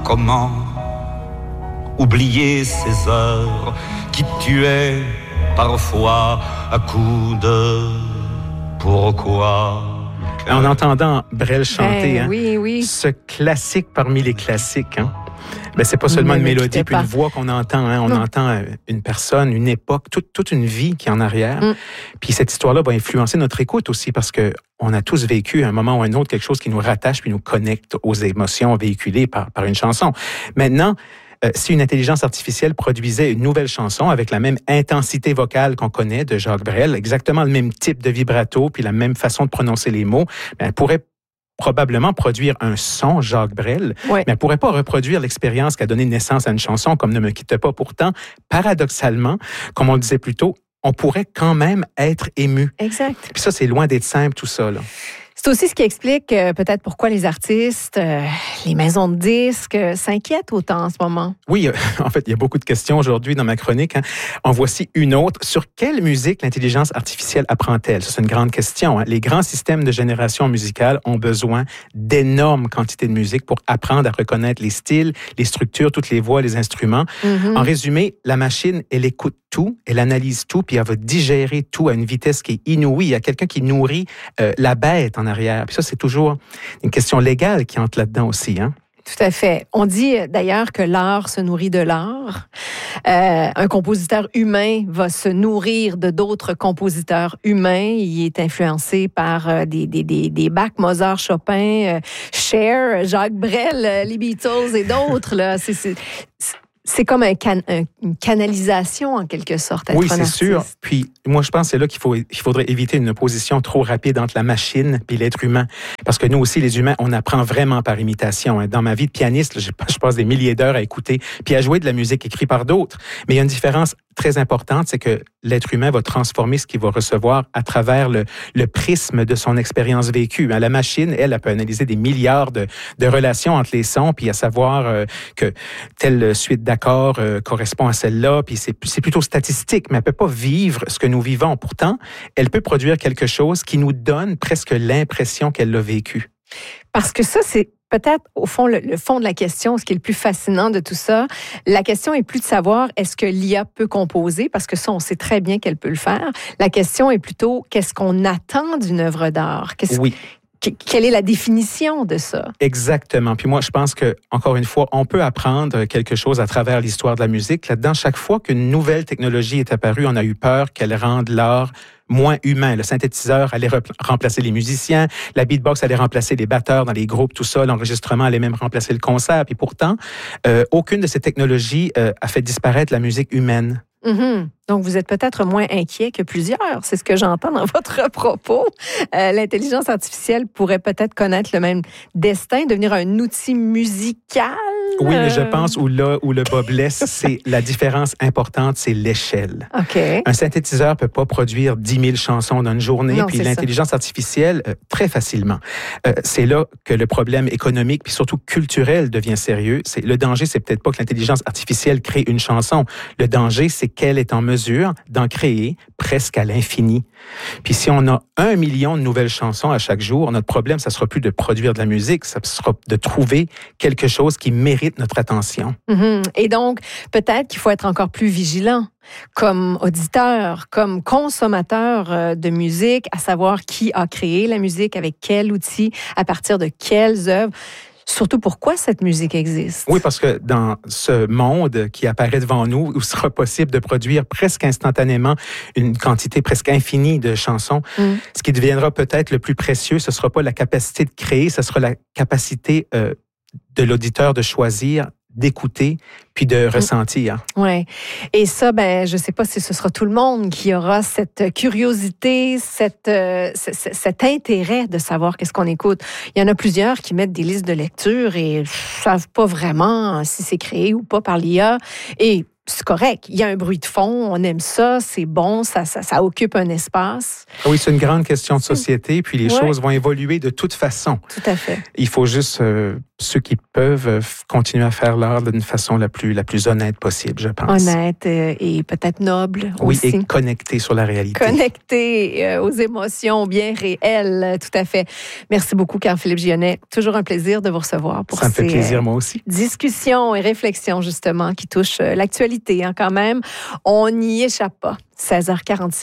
Comment oublier ces heures qui tuaient parfois à coups de pourquoi? En entendant Brel chanter, oui. ce classique parmi les classiques, c'est pas seulement une mélodie puis une voix qu'on entend. On entend une personne, une époque, toute une vie qui est en arrière. Puis cette histoire-là va influencer notre écoute aussi parce que on a tous vécu à un moment ou à un autre quelque chose qui nous rattache puis nous connecte aux émotions véhiculées par une chanson. Maintenant, si une intelligence artificielle produisait une nouvelle chanson avec la même intensité vocale qu'on connaît de Jacques Brel, exactement le même type de vibrato puis la même façon de prononcer les mots, elle pourrait probablement produire un son Jacques Brel, mais elle ne pourrait pas reproduire l'expérience qui a donné naissance à une chanson comme Ne me quitte pas. Pourtant, paradoxalement, comme on le disait plus tôt, on pourrait quand même être ému. Exact. Puis ça, c'est loin d'être simple, tout ça, là. C'est aussi ce qui explique peut-être pourquoi les artistes, les maisons de disques s'inquiètent autant en ce moment. Oui, en fait, il y a beaucoup de questions aujourd'hui dans ma chronique. En voici une autre. Sur quelle musique l'intelligence artificielle apprend-elle? Ça, c'est une grande question. Les grands systèmes de génération musicale ont besoin d'énormes quantités de musique pour apprendre à reconnaître les styles, les structures, toutes les voix, les instruments. En résumé, la machine, elle écoute tout, elle analyse tout, puis elle va digérer tout à une vitesse qui est inouïe. Il y a quelqu'un qui nourrit la bête en arrière. Puis ça, c'est toujours une question légale qui entre là-dedans aussi. Tout à fait. On dit d'ailleurs que l'art se nourrit de l'art. Un compositeur humain va se nourrir de d'autres compositeurs humains. Il est influencé par des Bach, Mozart, Chopin, Cher, Jacques Brel, les Beatles et d'autres. Là. C'est comme une canalisation, en quelque sorte, être oui, un c'est artiste. sûr. Puis, moi, je pense que c'est là qu'il faudrait éviter une opposition trop rapide entre la machine et l'être humain. Parce que nous aussi, les humains, on apprend vraiment par imitation. Dans ma vie de pianiste, je passe des milliers d'heures à écouter puis à jouer de la musique écrite par d'autres. Mais il y a une différence très importante, c'est que l'être humain va transformer ce qu'il va recevoir à travers le prisme de son expérience vécue. La machine, elle peut analyser des milliards de relations entre les sons, puis à savoir que telle suite d'accords correspond à celle-là, puis c'est plutôt statistique, mais elle peut pas vivre ce que nous vivons. Pourtant, elle peut produire quelque chose qui nous donne presque l'impression qu'elle l'a vécu. Parce que ça, c'est peut-être, au fond, le fond de la question, ce qui est le plus fascinant de tout ça. La question est plus de savoir, est-ce que l'IA peut composer? Parce que ça, on sait très bien qu'elle peut le faire. La question est plutôt, qu'est-ce qu'on attend d'une œuvre d'art? Oui. Quelle est la définition de ça? Exactement. Puis moi, je pense que, encore une fois, on peut apprendre quelque chose à travers l'histoire de la musique. Là-dedans, chaque fois qu'une nouvelle technologie est apparue, on a eu peur qu'elle rende l'art moins humain. Le synthétiseur allait remplacer les musiciens, la beatbox allait remplacer les batteurs dans les groupes, tout ça, l'enregistrement allait même remplacer le concert. Puis pourtant, aucune de ces technologies a fait disparaître la musique humaine. Donc, vous êtes peut-être moins inquiet que plusieurs. C'est ce que j'entends dans votre propos. L'intelligence artificielle pourrait peut-être connaître le même destin, devenir un outil musical. Oui, mais je pense où le bas blesse, c'est la différence importante, c'est l'échelle. Okay. Un synthétiseur peut pas produire 10 000 chansons dans une journée, non, puis l'intelligence artificielle, très facilement. C'est là que le problème économique, puis surtout culturel, devient sérieux. Le danger, c'est peut-être pas que l'intelligence artificielle crée une chanson. Le danger, c'est qu'elle est en mesure d'en créer presque à l'infini. Puis si on a 1 million de nouvelles chansons à chaque jour, notre problème, ça sera plus de produire de la musique, ça sera de trouver quelque chose qui mérite notre attention. Et donc, peut-être qu'il faut être encore plus vigilant comme auditeur, comme consommateur de musique, à savoir qui a créé la musique, avec quel outil, à partir de quelles œuvres. Surtout, pourquoi cette musique existe? Oui, parce que dans ce monde qui apparaît devant nous, où il sera possible de produire presque instantanément une quantité presque infinie de chansons, ce qui deviendra peut-être le plus précieux, ce ne sera pas la capacité de créer, ce sera la capacité de l'auditeur de choisir, d'écouter, puis de ressentir. Oui. Et ça, je ne sais pas si ce sera tout le monde qui aura cette curiosité, cet intérêt de savoir qu'est-ce qu'on écoute. Il y en a plusieurs qui mettent des listes de lecture et ne savent pas vraiment si c'est créé ou pas par l'IA. Et c'est correct. Il y a un bruit de fond, on aime ça, c'est bon, ça occupe un espace. Oui, c'est une grande question de société, puis les choses vont évoluer de toute façon. Tout à fait. Il faut juste, ceux qui peuvent, continuer à faire l'art d'une façon la plus honnête possible, je pense. Honnête et peut-être noble aussi. Oui, et connecté sur la réalité. Connecté aux émotions bien réelles, tout à fait. Merci beaucoup, Carl-Philippe Gionnet. Toujours un plaisir de vous recevoir pour ça me fait plaisir, moi aussi. Discussions et réflexions, justement, qui touchent l'actualité, quand même. On n'y échappe pas. 16h46.